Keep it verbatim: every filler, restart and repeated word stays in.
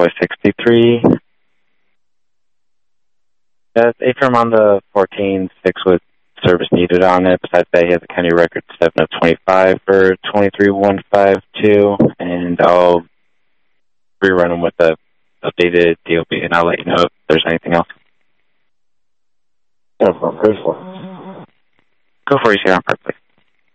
Boy sixty-three. That's a firm on the fourteen, six with service needed on it. Besides that, he has a county record seven of twenty-five for twenty-three one five two, and I'll rerun them with the updated D O B, and I'll let you know if there's anything else. Go for it. Go for it, you see on part, please.